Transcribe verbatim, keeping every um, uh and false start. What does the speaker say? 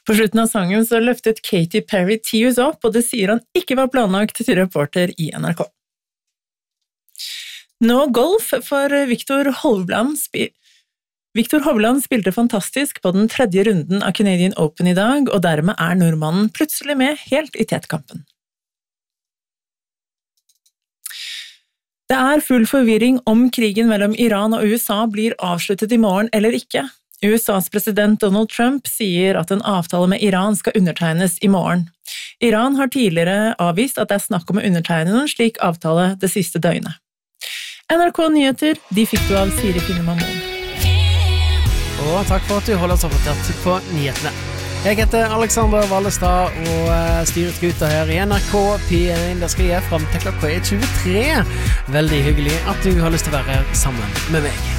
På slutten av sangen så løftet Katy Perry Tears opp, og det sier han ikke var planlagt til reporter i N R K. Nå golf for Viktor Hovland. Viktor Hovland spilte fantastisk på den tredje runden av Canadian Open i dag, og dermed er nordmannen plutselig med helt i tetkampen. Det er full forvirring om krigen mellom Iran og U S A blir avsluttet i morgen eller ikke. U S A's president Donald Trump sier at en avtale med Iran skal undertegnes i morgen. Iran har tidligere avvist at det er snakk om å undertegne en slik avtale det siste døgnet. N R K Nyheter, de fikk du av Siri Finnemann Moen. Og takk for at du holder oss oppdatert på nyhetene. Jeg heter Alexander Wallestad og styrer skuta her i N R K P én. Det skal jeg frem til klokka er tjuetre. Veldig hyggelig at du har lyst til å være sammen med meg.